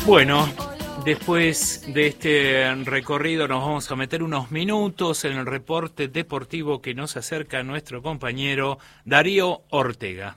Bueno, después de este recorrido nos vamos a meter unos minutos en el reporte deportivo que nos acerca nuestro compañero Darío Ortega.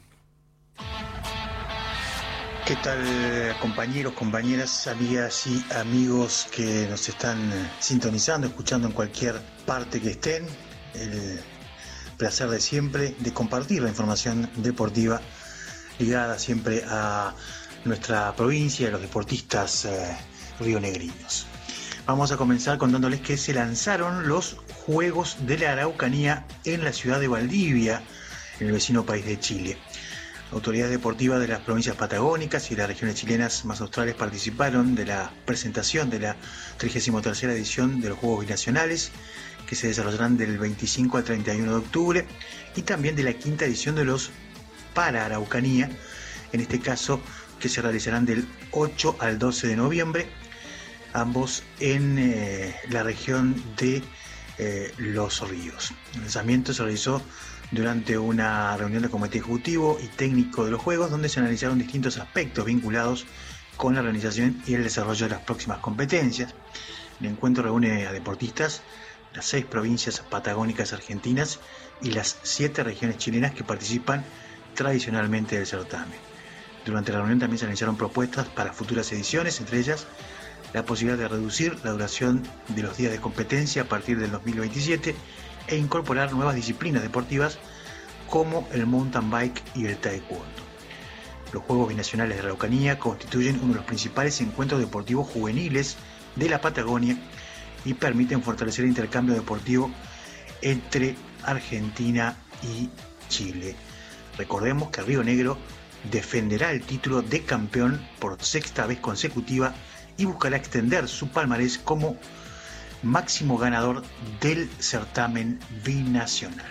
¿Qué tal, compañeros, compañeras, amigas y amigos que nos están sintonizando, escuchando en cualquier parte que estén? El placer de siempre de compartir la información deportiva ligada siempre a nuestra provincia y a los deportistas rionegrinos. Vamos a comenzar contándoles que se lanzaron los Juegos de la Araucanía en la ciudad de Valdivia, en el vecino país de Chile. Autoridades deportivas de las provincias patagónicas y las regiones chilenas más australes participaron de la presentación de la 33ª edición de los Juegos Binacionales, que se desarrollarán del 25 al 31 de octubre, y también de la 5ª edición de los Para Araucanía, en este caso que se realizarán del 8 al 12 de noviembre, ambos en la región de Los Ríos. El lanzamiento se realizó durante una reunión del Comité Ejecutivo y Técnico de los Juegos, donde se analizaron distintos aspectos vinculados con la organización y el desarrollo de las próximas competencias. El encuentro reúne a deportistas de las 6 provincias patagónicas argentinas y las 7 regiones chilenas que participan tradicionalmente del certamen. Durante la reunión también se analizaron propuestas para futuras ediciones, entre ellas la posibilidad de reducir la duración de los días de competencia a partir del 2027 e incorporar nuevas disciplinas deportivas como el mountain bike y el taekwondo. Los Juegos Binacionales de la Araucanía constituyen uno de los principales encuentros deportivos juveniles de la Patagonia y permiten fortalecer el intercambio deportivo entre Argentina y Chile. Recordemos que Río Negro defenderá el título de campeón por 6ª vez consecutiva y buscará extender su palmarés como máximo ganador del certamen binacional.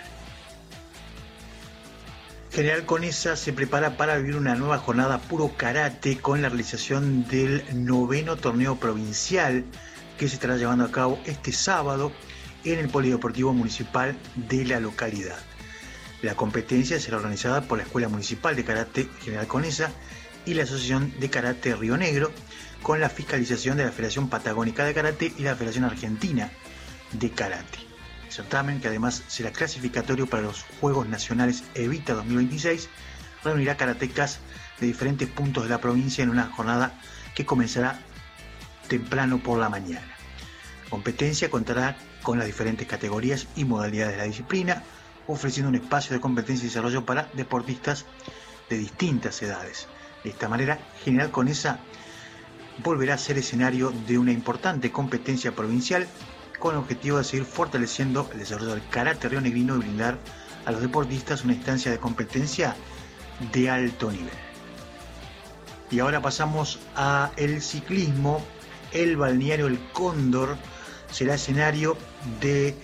General Conesa se prepara para vivir una nueva jornada puro karate con la realización del 9º torneo provincial que se estará llevando a cabo este sábado en el Polideportivo Municipal de la localidad. La competencia será organizada por la Escuela Municipal de Karate General Conesa y la Asociación de Karate Río Negro, con la fiscalización de la Federación Patagónica de Karate y la Federación Argentina de Karate. El certamen, que además será clasificatorio para los Juegos Nacionales Evita 2026, reunirá karatecas de diferentes puntos de la provincia en una jornada que comenzará temprano por la mañana. La competencia contará con las diferentes categorías y modalidades de la disciplina, ofreciendo un espacio de competencia y desarrollo para deportistas de distintas edades. De esta manera, General Conesa volverá a ser escenario de una importante competencia provincial con el objetivo de seguir fortaleciendo el desarrollo del karate rionegrino y brindar a los deportistas una instancia de competencia de alto nivel. Y ahora pasamos a el ciclismo. El balneario El Cóndor será escenario de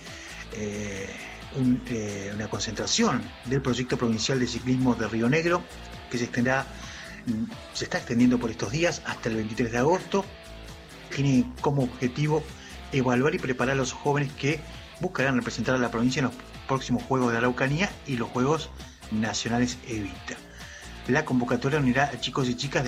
una concentración del proyecto provincial de ciclismo de Río Negro, que se está extendiendo por estos días hasta el 23 de agosto. Tiene como objetivo evaluar y preparar a los jóvenes que buscarán representar a la provincia en los próximos Juegos de Araucanía y los Juegos Nacionales Evita. La convocatoria unirá a chicos y chicas